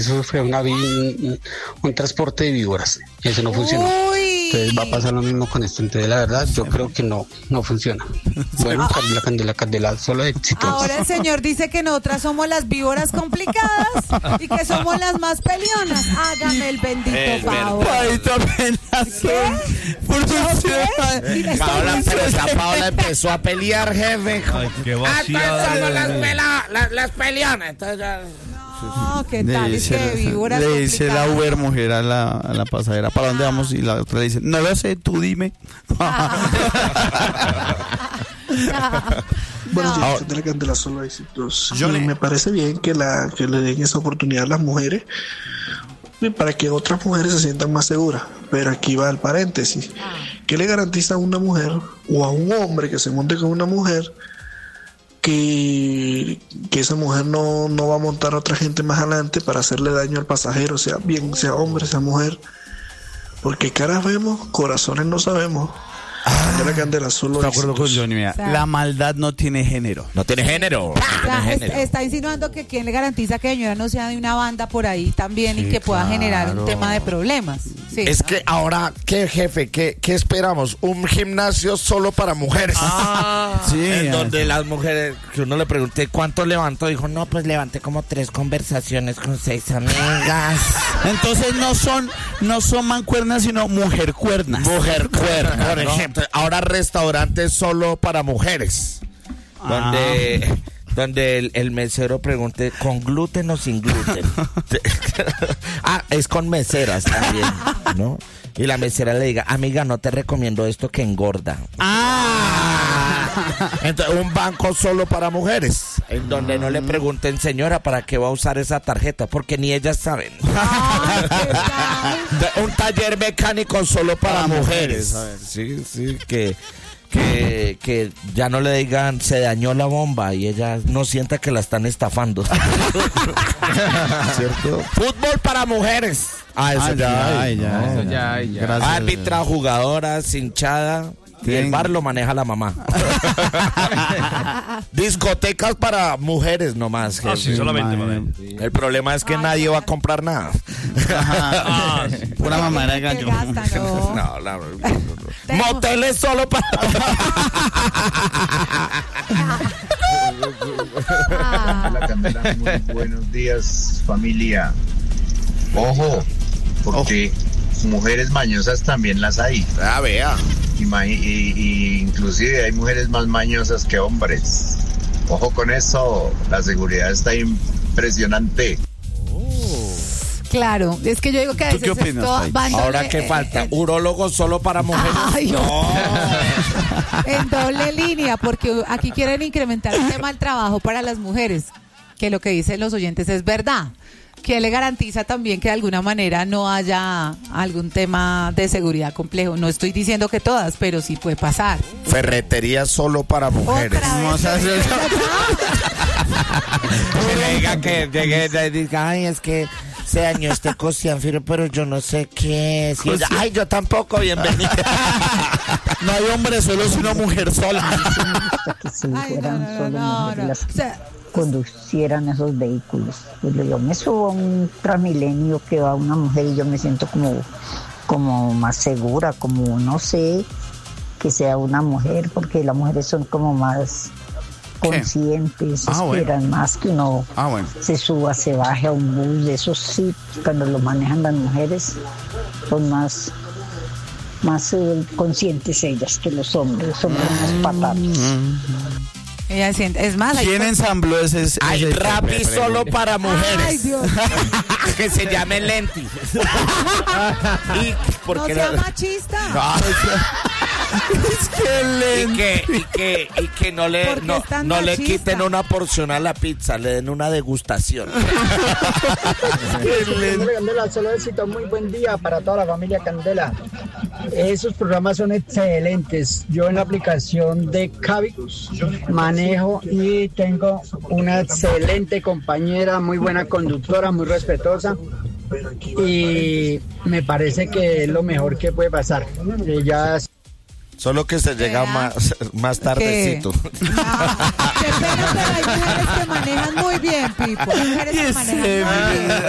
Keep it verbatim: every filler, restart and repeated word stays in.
Eso fue una, un, un transporte de víboras y eso no funcionó. Uy. Entonces va a pasar lo mismo con esto. Entonces la verdad yo creo que no, no funciona. Bueno, Candela, Candela, Candela, solo éxitos. Ahora el señor dice que nosotras somos las víboras complicadas y que somos las más peleonas. Hágame el bendito Es favor. Ahí también la ¿Qué? Por ¿Qué? Y le estoy Paola, pero diciendo- esa Paola empezó a pelear, jefe. Ay, qué Ah, entonces vacía. somos las, pela, las, las peleonas. Entonces ya... No, ¿qué Le tal? Es dice, que víboras le dice la complicadas. Uber mujer a la, a la pasajera, ¿para dónde vamos? Y la otra le dice, no lo sé, tú dime. Bueno, No. yo de la Candela solo éxitos. Johnny. Me parece bien que la que le den esa oportunidad a las mujeres y para que otras mujeres se sientan más seguras. Pero aquí va el paréntesis. ¿Qué le garantiza a una mujer o a un hombre que se monte con una mujer que, que esa mujer no, no va a montar a otra gente más adelante para hacerle daño al pasajero, sea bien, sea hombre, sea mujer? Porque caras vemos, corazones no sabemos. De la Candela solo Estoy de acuerdo con éxitos. Johnny, mira, O sea, la maldad no tiene género. No tiene género. O No sea, tiene es- género. está insinuando que quién le garantiza que señora no sea de una banda por ahí también y Sí, que pueda generar un claro. tema de problemas. Sí, Es ¿no? que ahora, ¿qué jefe? ¿Qué, qué esperamos? ¿Un gimnasio solo para mujeres? Ah, sí, en así. donde las mujeres, que uno le pregunté cuánto levantó, dijo, no, pues levanté como tres conversaciones con seis amigas. Entonces no son, no son mancuernas, sino mujercuernas. Mujer cuerna, por ¿no? ejemplo. Ahora restaurantes solo para mujeres. Donde, donde el, el mesero pregunte, ¿con gluten o sin gluten? Ah, es con meseras también, ¿no? Y la mesera le diga, amiga, no te recomiendo esto que engorda. Ah. Entonces, un banco solo para mujeres, en donde no le pregunten, señora, ¿para qué va a usar esa tarjeta? Porque ni ellas saben. Ay, ¿qué tal? Un taller mecánico solo para, Para mujeres. mujeres, a ver. Sí, sí, que, que, que ya no le digan, se dañó la bomba y ella no sienta que la están estafando. ¿Cierto? Fútbol para mujeres. Ah, eso Ah, ya. hay, ya, ¿no? ya, Eso ya hay, ya. Gracias. Árbitra, jugadoras, hinchada. Y el Bien. bar lo maneja la mamá. Discotecas para mujeres nomás. Ah, jefe. sí, solamente, madre. madre. El problema es que nadie va a comprar nada. Ajá. Pura mamá de gallo. Que gastan, ¿no? No, la- no, no, no. Moteles solo para. Hola Candela, muy buenos días familia. Ojo, porque mujeres mañosas también las hay. Ah, vea. Y, ma- y- y inclusive hay mujeres más mañosas que hombres. Ojo con eso, la seguridad está impresionante. Claro, es que yo digo que a ¿Tú veces qué opinas, esto Pai? va en Ahora doble- qué eh, falta, eh, urólogo solo para mujeres. Ay, No. en doble línea, porque aquí quieren incrementar el tema del trabajo para las mujeres, que lo que dicen los oyentes es verdad. Que le garantiza también que de alguna manera no haya algún tema de seguridad complejo. No estoy diciendo que todas, pero sí puede pasar. Ferretería solo para mujeres. Otra vez. Vamos a hacer- Que le diga que llegue y diga, ay, es que se dañó este cocianfiro, pero yo no sé qué es. Y ella, ay, yo tampoco, bienvenida. No hay hombre solo, sino mujer sola. que si Ay, no, fueran no, solo no, mujeres no. las O sea, conducieran esos vehículos. Pues yo me subo a un Transmilenio que va una mujer y yo me siento como, como más segura, como no sé, que sea una mujer, porque las mujeres son como más conscientes, Ah, bueno. esperan más que uno Ah, bueno. se suba, se baje a un bus. De eso sí, cuando lo manejan las mujeres, son más más eh, conscientes ellas que los hombres, son más patatas. ella siente, es más, hay ¿Quién ensambló ese? ese Ay, ese- Rappi solo para mujeres. Ay, Dios. Que se llame Lenti. Y No porque sea la- machista. Es que le- y que y que y que no le ¿Por qué no, es tan no le machista? quiten una porción a la pizza, le den una degustación. Candela, solo éxito, muy buen día para toda la familia Candela. Esos programas son excelentes. Yo en la aplicación de Cavi manejo y tengo una excelente compañera, muy buena conductora, muy respetuosa. Y me parece que es lo mejor que puede pasar. Ella Solo que se llega Vea. más más tardecito. Ah, qué pena, pero hay mujeres que manejan muy bien, Pipo. Hay mujeres que manejan muy bien.